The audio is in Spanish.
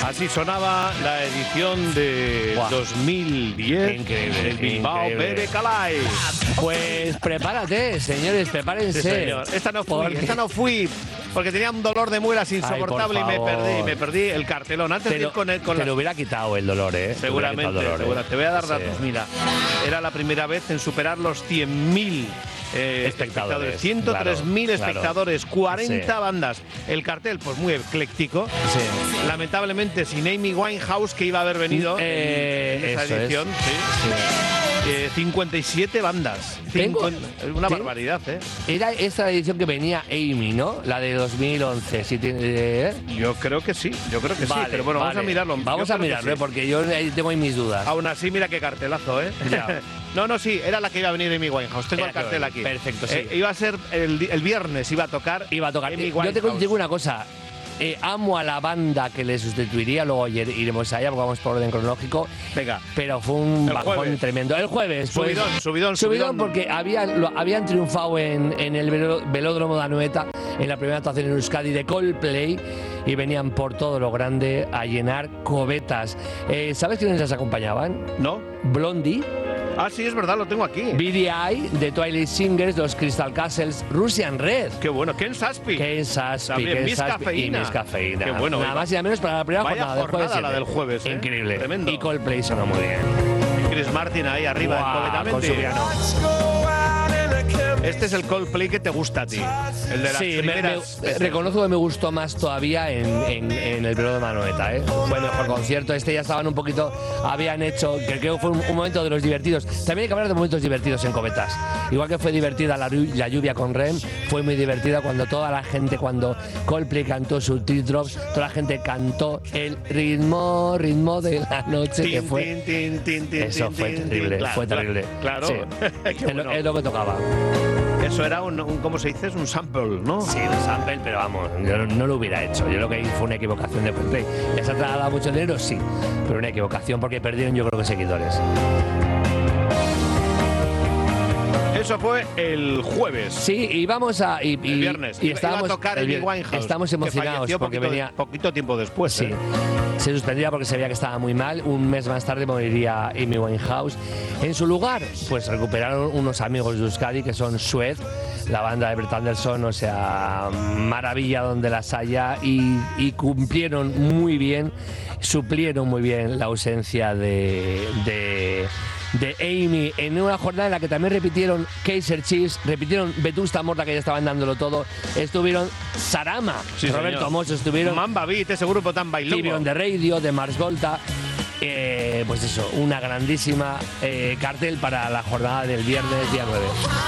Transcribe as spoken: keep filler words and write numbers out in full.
Así sonaba la edición de Buah. dos mil diez Increíble, del Bilbao increíble. Bebe Calais. Pues prepárate, señores, prepárense. Sí, señor. Esta no fui, Porque- esta no fui porque tenía un dolor de muelas insoportable Ay, y por me favor. perdí, me perdí el cartelón antes Te de lo, ir con el, con te las- lo hubiera quitado el dolor, ¿eh? Te hubiera Seguramente, quitado el dolor, ¿eh? segura- te voy a dar Sí. datos. Mira, era la primera vez en superar los cien mil eh, Espectadores, ciento tres mil claro, claro. espectadores, cuarenta Sí. bandas. El cartel, pues muy ecléctico. Sí. Lamentablemente sin Amy Winehouse, que iba a haber venido Eh, en, en esa eso es. edición. Sí. Sí. Eh, cincuenta y siete bandas. Tengo- Cincuenta- una tengo- barbaridad, ¿eh? Era esta edición que venía Amy, ¿no? La de dos mil once. Si tiene, ¿eh? Yo creo que sí, yo creo que sí. Vale, Pero bueno, vamos vale. a mirarlo. Vamos Yo a creo que mirarlo, ¿eh? sí. Porque yo ahí tengo ahí mis dudas. Aún así, mira qué cartelazo, ¿eh? Ya. No, no, sí, era la que iba a venir Amy Winehouse. Tengo Era el cartel que- aquí. perfecto, sí. Eh, iba a ser el, el viernes, iba a tocar. Iba a tocar. Amy Eh, Yo te Winehouse. digo una cosa. Eh, amo a la banda que le sustituiría, luego ayer iremos allá porque vamos por orden cronológico. Venga. Pero fue un El bajón jueves. tremendo. El jueves, pues, Subidón, subidón, subidón subidón. porque habían, lo- habían triunfado en, en el velo- velódromo de Anoeta en la primera actuación en Euskadi de Coldplay y venían por todo lo grande a llenar cobetas. Eh, ¿Sabes quiénes las acompañaban? ¿No? Blondie, Ah, sí, es verdad, lo tengo aquí. B D I, The Twilight Singers, los Crystal Castles, Russian Red. Qué bueno. Ken Saspi. Ken Saspi, También, Ken Miss Saspi Cafeína. y Miss Cafeína. Qué bueno, Nada oiga. más y nada menos para la primera Vaya jornada, del jornada jueves la siete. del jueves, ¿eh? Increíble. Tremendo. Y Coldplay sonó muy bien. Chris Martin ahí arriba, Buah, completamente. con su piano. Este es el Coldplay que te gusta a ti. El de las Sí, me- primeras. me- reconozco que me gustó más todavía en, en- en el Velódromo de Manoeta, ¿eh? Fue mejor concierto. Este ya estaban un poquito, habían hecho, que creo que fue un, un momento de los divertidos. También hay que hablar de momentos divertidos en cobetas. Igual que fue divertida la, ru- la lluvia con Rem, fue muy divertida cuando toda la gente, cuando Coldplay cantó su Teardrops, toda la gente cantó el ritmo, ritmo de la noche, que Tin, fue... tin, tin, tin, tin, Eso tin, fue tin, terrible, tin. Claro, fue terrible. Claro. Sí. Qué Es, lo, bueno. es lo que tocaba. Eso era un, un, ¿cómo se dice? Es un sample, ¿no? Sí, un sample, pero vamos, yo no, no lo hubiera hecho. Yo lo que hice fue una equivocación de Coldplay. ¿Les ha trasladado mucho dinero? Sí, pero una equivocación porque perdieron yo creo que seguidores. Eso fue el jueves. Sí, y vamos a... Y, y- El viernes. Y Iba- estábamos, iba a tocar el Amy vier- Winehouse. Estamos que emocionados falleció porque poquito, venía... poquito tiempo después. Sí, ¿eh? se suspendía porque se veía que estaba muy mal. Un mes más tarde moriría Amy Winehouse. En su lugar, pues recuperaron unos amigos de Euskadi que son Sued, la banda de Brett Anderson, o sea, maravilla donde las haya, y, y cumplieron muy bien, suplieron muy bien la ausencia de, de, de Amy en una jornada en la que también repitieron Kaiser Chiefs, repitieron Vetusta Morla, que ya estaban dándolo todo, estuvieron Sarama, Sí, Roberto señor. Mosso, estuvieron Mamba Beat, ese grupo tan bailongo. Tibion de Radio, de Mars Volta. Eh, pues eso, una grandísima eh, cartel para la jornada del viernes día nueve.